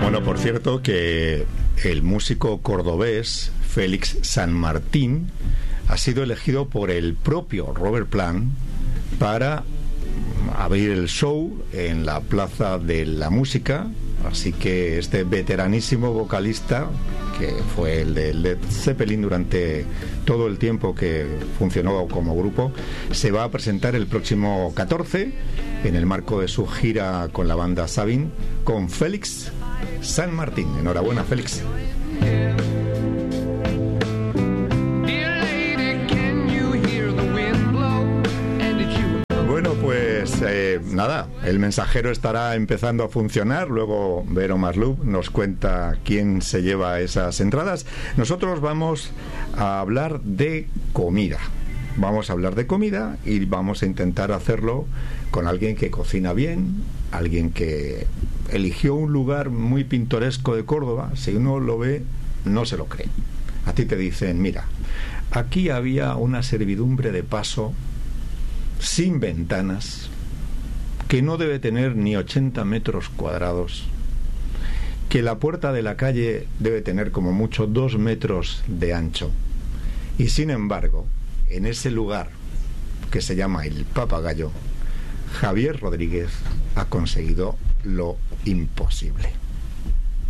Bueno, por cierto, que el músico cordobés Félix San Martín ha sido elegido por el propio Robert Plant para abrir el show en la Plaza de la Música. Así que este veteranísimo vocalista, que fue el de Led Zeppelin durante todo el tiempo que funcionó como grupo, se va a presentar el próximo 14 en el marco de su gira con la banda Sabin, con Félix San Martín. Enhorabuena, Félix. Bueno, pues nada, el mensajero estará empezando a funcionar. Luego Vero Maslub nos cuenta quién se lleva esas entradas. Nosotros vamos a hablar de comida. Vamos a hablar de comida y vamos a intentar hacerlo con alguien que cocina bien, alguien que eligió un lugar muy pintoresco de Córdoba. Si uno lo ve, no se lo cree. A ti te dicen, mira, aquí había una servidumbre de paso sin ventanas, que no debe tener ni 80 metros cuadrados, que la puerta de la calle debe tener como mucho 2 metros de ancho, y sin embargo, en ese lugar que se llama El Papagayo, Javier Rodríguez ha conseguido lo imposible.